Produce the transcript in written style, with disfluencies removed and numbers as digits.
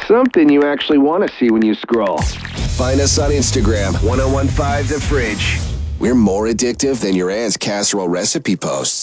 Something you actually want to see when you scroll. Find us on Instagram, 1015 The Fridge. We're more addictive than your aunt's casserole recipe posts.